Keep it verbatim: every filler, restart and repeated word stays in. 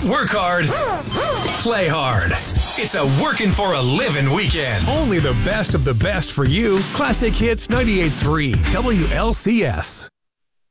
Work hard, play hard. It's a working for a living weekend. Only the best of the best for you. Classic Hits ninety-eight point three W L C S.